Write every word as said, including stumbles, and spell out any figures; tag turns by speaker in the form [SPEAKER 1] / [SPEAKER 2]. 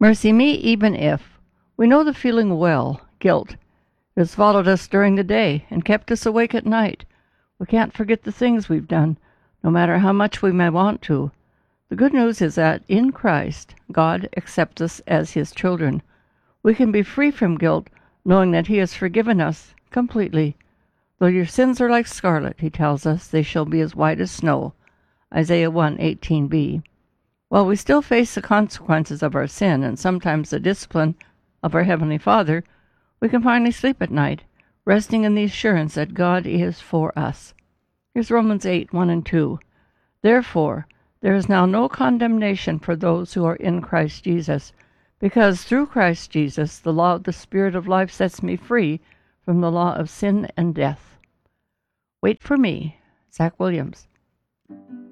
[SPEAKER 1] Mercy me, even if we know the feeling well, guilt has followed us during the day and kept us awake at night. We can't forget the things we've done, no matter how much we may want to. The good news is that in Christ, God accepts us as His children. We can be free from guilt, knowing that He has forgiven us completely. Though your sins are like scarlet, He tells us, they shall be as white as snow. Isaiah one eighteen b. While we still face the consequences of our sin and sometimes the discipline of our Heavenly Father, we can finally sleep at night, resting in the assurance that God is for us. Here's Romans eight one and two. Therefore, there is now no condemnation for those who are in Christ Jesus, because through Christ Jesus the law of the Spirit of life sets me free from the law of sin and death. Wait for me, Zach Williams.